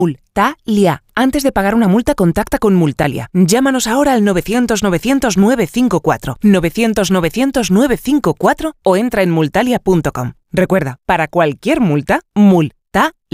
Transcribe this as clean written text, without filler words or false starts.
Multalia. Antes de pagar una multa, contacta con Multalia. Llámanos ahora al 900-900-954, 900-900-954 o entra en multalia.com. Recuerda, para cualquier multa, Multalia.